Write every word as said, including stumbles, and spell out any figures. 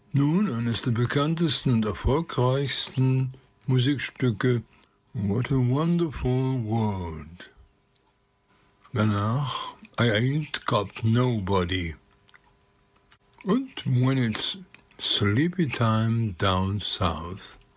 Nun, eines der bekanntesten und erfolgreichsten Musikstücke, What a Wonderful World. Danach I Ain't Got Nobody. Und When It's Sleepy Time Down South.